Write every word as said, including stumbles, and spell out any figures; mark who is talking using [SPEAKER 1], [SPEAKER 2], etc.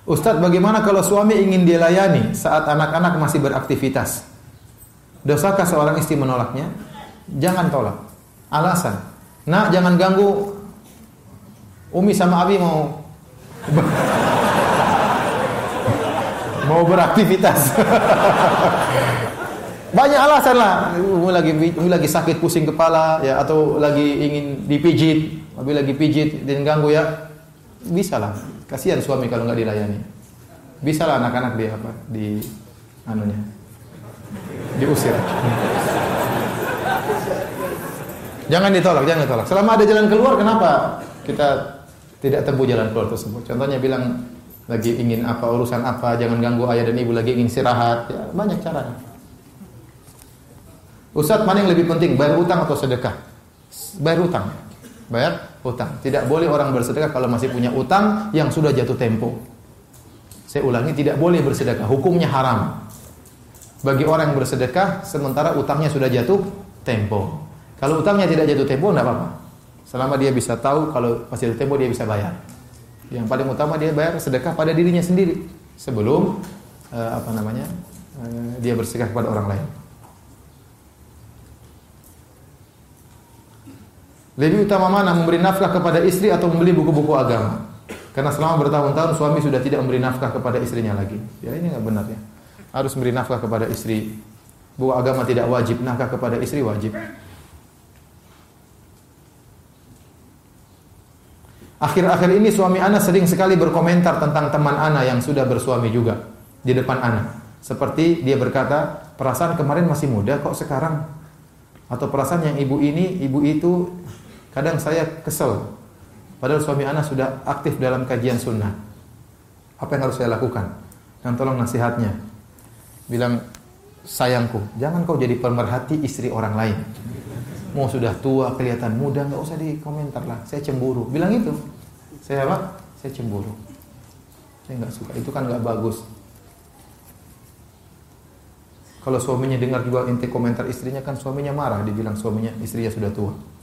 [SPEAKER 1] Ustadz, bagaimana kalau suami ingin dilayani saat anak-anak masih beraktivitas? Dosakah seorang istri menolaknya? Jangan tolak. Alasan, nak jangan ganggu, Umi sama Abi mau mau beraktivitas. Banyak alasan lah. Umi lagi, Umi lagi sakit pusing kepala, ya, atau lagi ingin dipijit, Abi lagi pijit dan ganggu, ya. Bisa lah. Kasihan suami kalau nggak dilayani. Bisa lah anak-anak dia apa di anunya diusir. Jangan ditolak, jangan ditolak. Selama ada jalan keluar, kenapa kita tidak tempuh jalan keluar tersebut? Contohnya bilang lagi ingin apa, urusan apa, jangan ganggu ayah dan ibu lagi ingin istirahat, ya, banyak caranya. Ustaz, mana yang lebih penting, bayar utang atau sedekah? Bayar utang. Bayar utang. Tidak boleh orang bersedekah kalau masih punya utang yang sudah jatuh tempo. Saya ulangi, tidak boleh bersedekah, hukumnya haram bagi orang yang bersedekah sementara utangnya sudah jatuh tempo. Kalau utangnya tidak jatuh tempo, tidak apa-apa. Selama dia bisa tahu kalau masih jatuh tempo, dia bisa bayar. Yang paling utama dia bayar sedekah pada dirinya sendiri sebelum uh, apa namanya uh, dia bersedekah kepada orang lain. Lebih utama mana, memberi nafkah kepada istri atau membeli buku-buku agama? Karena selama bertahun-tahun suami sudah tidak memberi nafkah kepada istrinya lagi. Ya, ini enggak benar, ya. Harus memberi nafkah kepada istri. Buku agama tidak wajib, nafkah kepada istri wajib. Akhir-akhir ini suami ana sering sekali berkomentar tentang teman ana yang sudah bersuami juga di depan ana. Seperti dia berkata, perasaan kemarin masih muda kok sekarang. Atau perasaan yang ibu ini, ibu itu, kadang saya kesel. Padahal suami ana sudah aktif dalam kajian sunnah. Apa yang harus saya lakukan? Dan tolong nasihatnya. Bilang, sayangku, jangan kau jadi pemerhati istri orang lain. Mau sudah tua, kelihatan muda, nggak usah dikomentar lah. Saya cemburu. Bilang itu. Saya apa? Saya cemburu. Saya nggak suka. Itu kan nggak bagus. Kalau suaminya dengar juga inti komentar istrinya, kan suaminya marah. Dibilang suaminya, istrinya sudah tua.